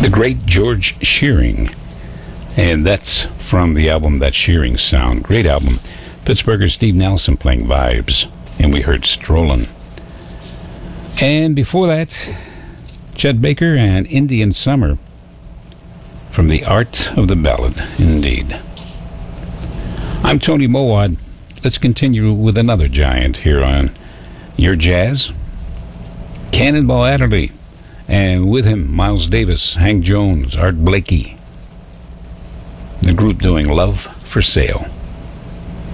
the great George Shearing. And that's from the album That Shearing Sound. Great album. Pittsburgher Steve Nelson playing Vibes. And we heard Strollin'. And before that, Chet Baker and Indian Summer from The Art of the Ballad, indeed. I'm Tony Mowat. Let's continue with another giant here on Your Jazz. Cannonball Adderley, and with him, Miles Davis, Hank Jones, Art Blakey. The group doing Love for Sale.